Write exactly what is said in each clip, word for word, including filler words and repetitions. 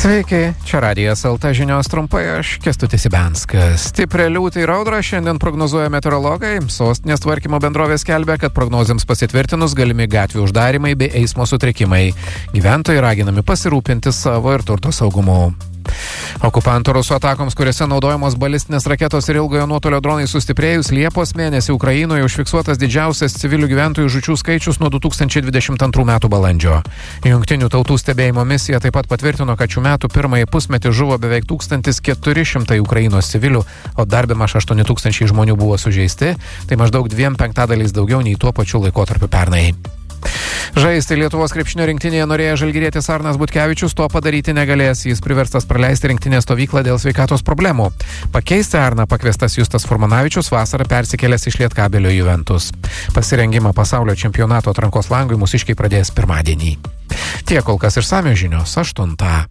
Sveiki, čia Radijas L T žinios trumpai, aš Kęstutis Ibenskas. Stiprią liūtį ir audrą šiandien prognozuoja meteorologai. Sostinės tvarkymo bendrovė skelbia, kad prognozėms pasitvirtinus galimi gatvių uždarimai bei eismo sutrikimai. Gyventojai raginami pasirūpinti savo ir turto saugumu. Okupantų rusų atakoms, kuriuose naudojamos balistinės raketos ir ilgojo nuotolio dronai sustiprėjus, Liepos mėnesį Ukrainoje užfiksuotas didžiausias civilių gyventojų žūčių skaičius nuo du tūkstančiai dvidešimt antrų metų balandžio. Jungtinių tautų stebėjimo misija taip pat patvirtino, kad šių metų pirmąjį pusmetį žuvo beveik tūkstantis keturi šimtai Ukrainos civilių, o dar bemaž aštuoni tūkstančiai žmonių buvo sužeisti, tai maždaug dviem penktadaliais daugiau nei tuo pačiu laikotarpiu pernai. Žaisti Lietuvos krepšinio rinktinėje norėjo žalgirietis Arnas Butkevičius, to padaryti negalės, jis priverstas praleisti rinktinės stovyklą dėl sveikatos problemų. Pakeisti Arną pakviestas Justas Furmanavičius vasarą persikėlęs iš Lietkabelio Juventus. Pasirengimą pasaulio čempionato atrankos langui mūsiškiai pradės pirmadienį. Tiek kol kas išsamios žinios aštuntą.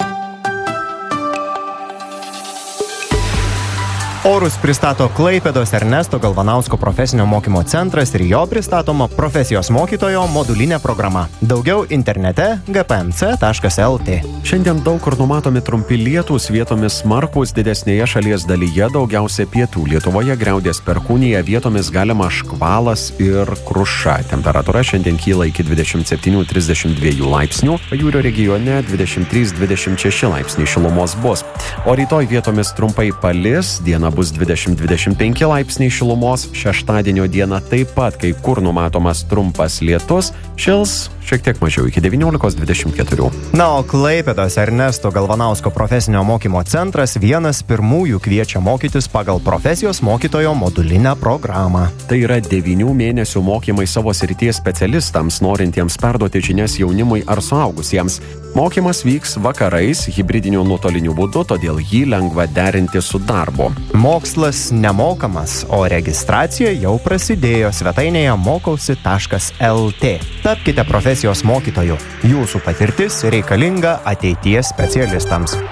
Orus pristato Klaipėdos Ernesto Galvanausko profesinio mokymo centras ir jo pristatoma profesijos mokytojo modulinė programa. Daugiau internete g p m c taškas l t. Šiandien daug kur numatomi trumpi lietūs, vietomis smarkūs, didesnėje šalies dalyje, daugiausia pietų Lietuvoje griaudės perkūnija, vietomis galima škvalas ir kruša. Temperatūra šiandien kyla iki dvidešimt septynių trisdešimt dviejų laipsnių, pajūrio regione dvidešimt trys dvidešimt šeši laipsniai šilumos bus. O rytoj vietomis trumpai palis, diena bus dvidešimt dvidešimt penki laipsniai šilumos, šeštadienio dieną taip pat kai kur numatomas trumpas lietus, šils šiek tiek mažiau iki devyniolikos dvidešimt keturių. Na, o Klaipėdos Ernesto Galvanausko profesinio mokymo centras vienas pirmųjų kviečia mokytis pagal profesijos mokytojo modulinę programą. Tai yra devynių mėnesių mokymai savo srities specialistams, norintiems perduoti žinias jaunimui ar suaugusiems. Mokymas vyks vakarais hibridiniu nuotoliniu būdu, todėl jį lengva derinti su darbu. Mokslas nemokamas, o registracija jau prasidėjo svetainėje mokausi taškas l t. Tapkite profesijos mokytoju. Jūsų patirtis reikalinga ateities specialistams.